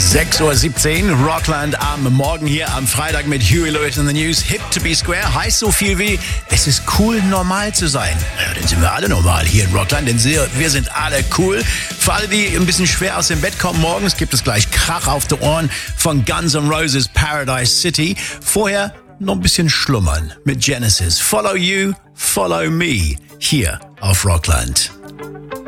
6:17 Uhr, Rockland am Morgen hier am Freitag mit Huey Lewis in the News. Hip to be square heißt so viel wie, es ist cool, normal zu sein. Ja, dann sind wir alle normal hier in Rockland, denn wir sind alle cool. Für alle, die ein bisschen schwer aus dem Bett kommen morgens, gibt es gleich Krach auf die Ohren von Guns N' Roses Paradise City. Vorher noch ein bisschen schlummern mit Genesis. Follow You, Follow Me hier auf Rockland.